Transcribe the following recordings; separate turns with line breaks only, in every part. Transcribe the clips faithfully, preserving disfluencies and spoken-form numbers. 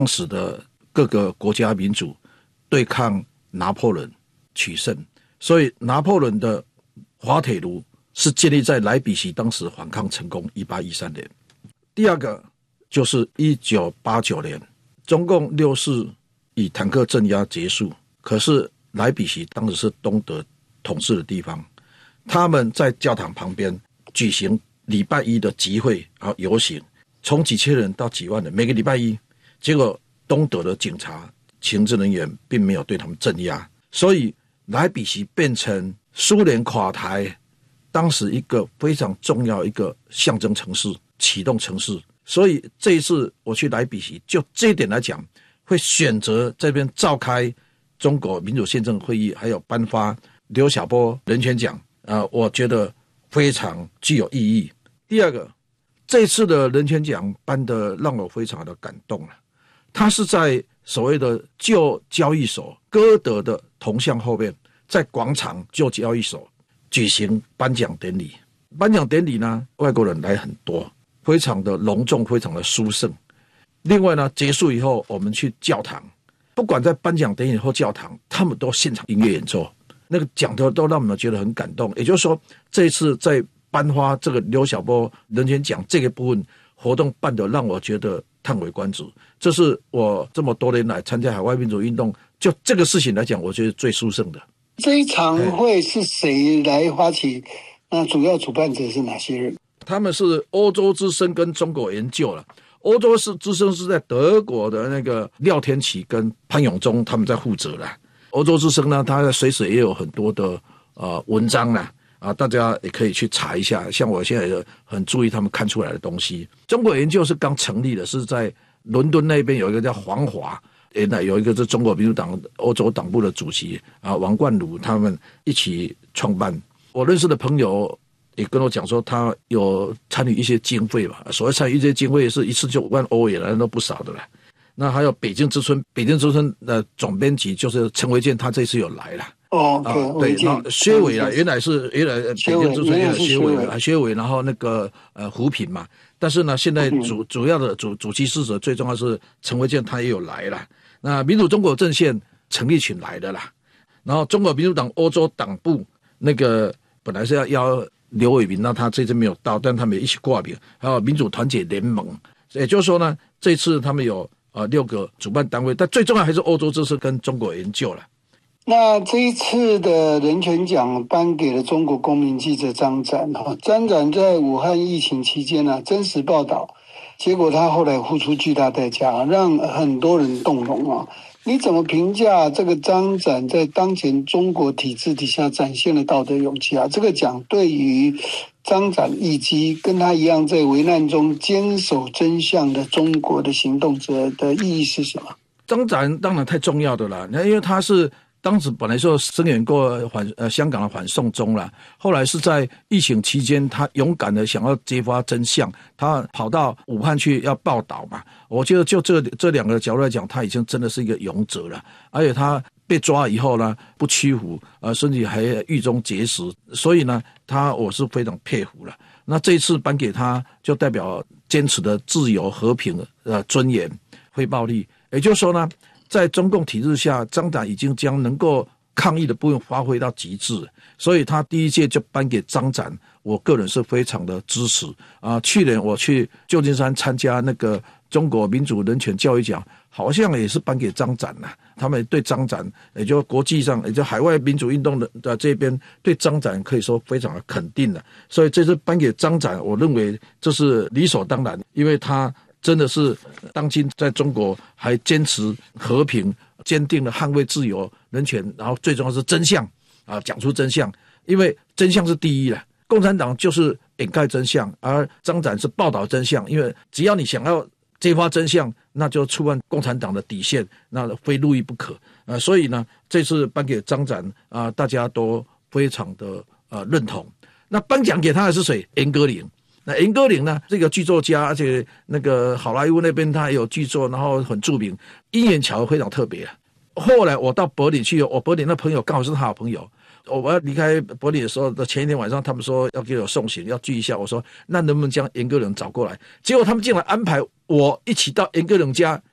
当时的各个国家民主对抗拿破仑取胜，所以拿破仑的滑铁卢是建立在莱比锡当时反抗成功一八一三年。第二个就是一九八九年中共六四以坦克镇压结束，可是莱比锡当时是东德统治的地方，他们在教堂旁边举行礼拜一的集会和游行，从几千人到几万人，每个礼拜一，结果东德的警察行政人员并没有对他们镇压，所以莱比锡变成苏联垮台当时一个非常重要一个象征城市，启动城市。所以这一次我去莱比锡，就这一点来讲，会选择这边召开中国民主宪政会议，还有颁发刘晓波人权奖，呃，我觉得非常具有意义。第二个，这次的人权奖颁得让我非常的感动了，它是在所谓的旧交易所歌德的铜像后面，在广场旧交易所举行颁奖典礼。颁奖典礼呢，外国人来很多，非常的隆重，非常的殊胜。另外呢，结束以后我们去教堂，不管在颁奖典礼或教堂，他们都现场音乐演奏，那个讲的都让我们觉得很感动。也就是说，这一次在颁发这个刘晓波人权奖这个部分活动办得让我觉得叹为观止，这是我这么多年来参加海外民主运动，就这个事情来讲，我觉得最殊胜的。
这一场会是谁来发起？那主要主办者是哪些人？
他们是欧洲之声跟中国研究了。欧洲是之声是在德国的那个廖天琪跟潘永忠他们在负责了。欧洲之声呢，它随时也有很多的呃文章啦。啊，大家也可以去查一下，像我现在也很注意他们看出来的东西。中国研究是刚成立的，是在伦敦那边有一个叫黄华，原来有一个是中国民主党欧洲党部的主席啊，王冠儒他们一起创办。我认识的朋友也跟我讲说，他有参与一些经费吧，所谓参与一些经费是一次就五万欧元了，都不少的了。那还有北京之春，北京之春的总编辑就是陈维健，他这次有来了。
哦，
啊，对，然后薛伟啊，原来是原来北京之春原来薛伟，薛伟，然后那个呃胡品嘛，但是呢，现在主主要的主主其事者最重要是陈维健，他也有来了。那民主中国阵线陈立群来的啦，然后中国民主党欧洲党部那个本来是要邀刘伟民，那他这次没有到，但他们一起挂名，还有民主团结联盟，也就是说呢，这次他们有呃六个主办单位，但最重要还是欧洲支持跟中国研究了。
那这一次的人权奖颁给了中国公民记者张展，张展在武汉疫情期间呢、啊，真实报道，结果他后来付出巨大代价，让很多人动容啊。你怎么评价这个张展在当前中国体制底下展现了道德勇气啊？这个奖对于张展以及跟他一样在危难中坚守真相的中国的行动者的意义是什么？
张展当然太重要的了，因为他是当时本来说声援过反呃香港的反送中了，后来是在疫情期间，他勇敢的想要揭发真相，他跑到武汉去要报道嘛。我觉得就这这两个角度来讲，他已经真的是一个勇者了，而且他被抓以后呢，不屈服，呃，甚至还狱中节食，所以呢，他我是非常佩服了。那这一次颁给他，就代表坚持的自由、和平、呃尊严、非暴力，也就是说呢。在中共体制下，张展已经将能够抗议的部分发挥到极致，所以他第一届就颁给张展，我个人是非常的支持啊。去年我去旧金山参加那个中国民主人权教育奖，好像也是颁给张展了。他们对张展，也就国际上，也就海外民主运动的的这边对张展可以说非常的肯定了。所以这次颁给张展，我认为这是理所当然，因为他真的是当今在中国还坚持和平，坚定的捍卫自由人权，然后最重要是真相啊，讲出真相，因为真相是第一了。共产党就是掩盖真相，而张展是报道真相，因为只要你想要揭发真相，那就触犯共产党的底线，那非入狱不可啊。所以呢，这次颁给张展啊，大家都非常的呃认同。那颁奖给他的是谁？严歌苓。那严歌苓呢，这个剧作家，而且那个好莱坞那边他也有剧作，然后很著名，因缘巧合非常特别。后来我到柏林去，我柏林的朋友刚好是他好朋友，我要离开柏林的时候的前一天晚上，他们说要给我送行，要聚一下，我说那能不能将严歌苓找过来？结果他们竟然安排我一起到严歌苓家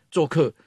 做客，